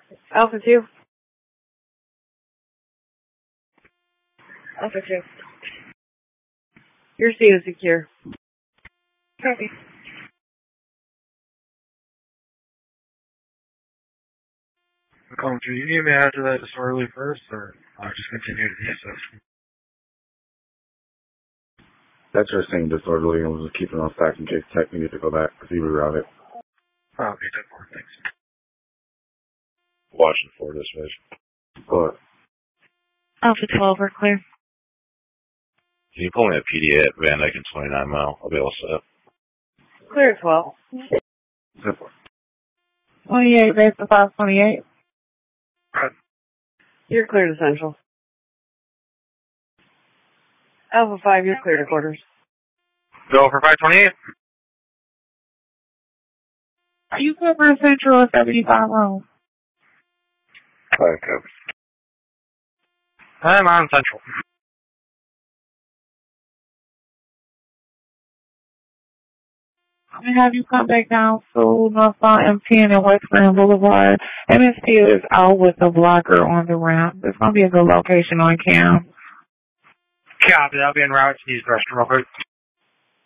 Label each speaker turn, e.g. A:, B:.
A: Alpha 2. Alpha 2. Your seat is secure. Copy.
B: Do you need me to add to that disorderly first, or I'll just continue to the assessment?
C: That's just saying disorderly, and we'll just keep it on stack in case tech needed to go back because he rerouted.
B: Okay, 10-4, thanks.
D: Watching for this mission.
C: But
E: Alpha 12, we're clear.
D: Can you pull me a PDA at Van Dyke and 29 Mile? I'll be all set.
A: Clear at 12.
E: 28, base to 528.
A: You're cleared to Central. Alpha 5, you're clear to quarters.
B: Go for 528.
E: Are you covering Central or 75 room?
C: back up.
B: I'm on Central.
E: I'm going to have you come back down to Northbound M10 and West Grand Boulevard. MST is out with a blocker on the ramp. It's going to be a good location on cam.
B: Copy, I'll be en route to use the restroom real quick.